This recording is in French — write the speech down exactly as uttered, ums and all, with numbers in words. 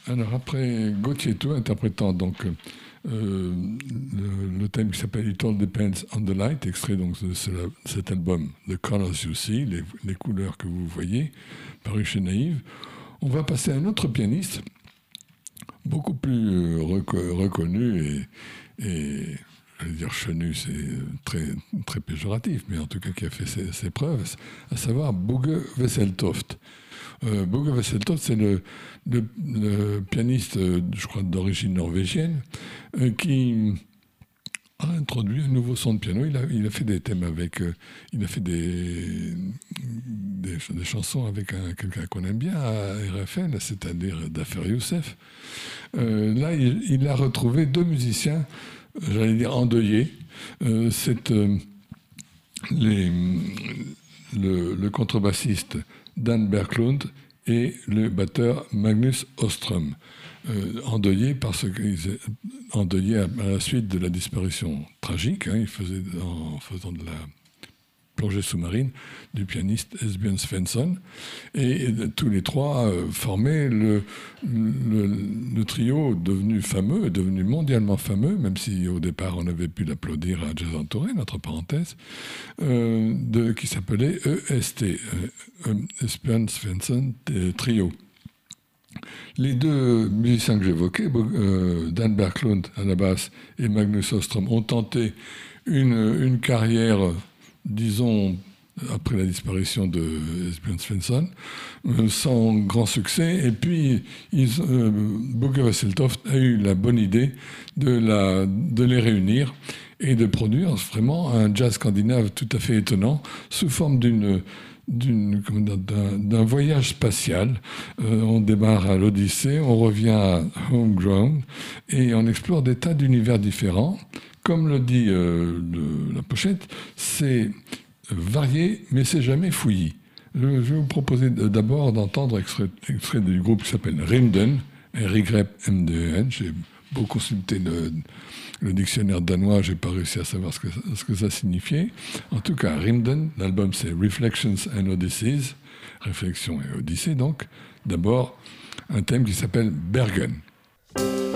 Alors après Gauthier Tout interprétant donc euh, le, le thème qui s'appelle It All Depends on the Light, extrait donc de ce, cet album The Colors You See, les, les couleurs que vous voyez, paru chez Naïve. On va passer à un autre pianiste, beaucoup plus reco- reconnu et, et je vais dire chenu, c'est très, très péjoratif, mais en tout cas qui a fait ses, ses preuves, à savoir Bugge Wesseltoft. Euh, Bugge Wesseltoft, c'est le, le, le pianiste, je crois, d'origine norvégienne, euh, qui a introduit un nouveau son de piano. Il a, il a fait des thèmes avec... Euh, il a fait des, des, des chansons avec un, quelqu'un qu'on aime bien à R F L, c'est-à-dire Dafer Youssef. Euh, là, il, il a retrouvé deux musiciens, j'allais dire endeuillés. Euh, c'est euh, les, le, le contrebassiste Dan Berglund et le batteur Magnus Åström, euh, endeuillés parce qu'ils endeuillés à, à la suite de la disparition tragique, hein, ils faisaient en faisant de la plongée sous-marine du pianiste Esbjørn Svensson, et, et tous les trois euh, formaient le, le, le trio devenu fameux, devenu mondialement fameux, même si au départ on avait pu l'applaudir à Jazz Entouré, notre parenthèse, euh, de, qui s'appelait E S T, euh, Esbjørn Svensson Trio. Les deux musiciens que j'évoquais, euh, Dan Berglund à la basse et Magnus Åström, ont tenté une, une carrière, disons, après la disparition de Esbjørn Svensson, euh, sans grand succès. Et puis, ils, euh, Bugge Wesseltoft a eu la bonne idée de, la, de les réunir et de produire vraiment un jazz scandinave tout à fait étonnant, sous forme d'une... D'une, d'un, d'un voyage spatial. Euh, on démarre à l'Odyssée, on revient à Homegrown et on explore des tas d'univers différents. Comme le dit euh, le, la pochette, c'est varié, mais c'est jamais fouillis. Je, je vais vous proposer d'abord d'entendre extrait, extrait du groupe qui s'appelle Rimden, R Y M D E N. J'ai beau consulter le, le dictionnaire danois, j'ai pas réussi à savoir ce que, ce que ça signifiait. En tout cas, Rimden, l'album c'est Reflections and Odysseys, Réflexions et Odyssée donc. D'abord, un thème qui s'appelle Bergen.